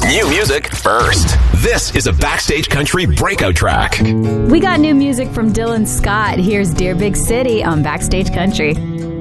New music first. This is a Backstage Country breakout track. We got new music from Dylan Scott. Here's Dear Big City on Backstage Country.